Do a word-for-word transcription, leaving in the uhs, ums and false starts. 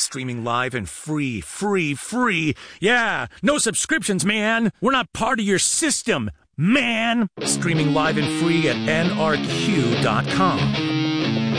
Streaming live and free, free, free. Yeah, no subscriptions, man. We're not part of your system, man. Streaming live and free at N R Q dot com.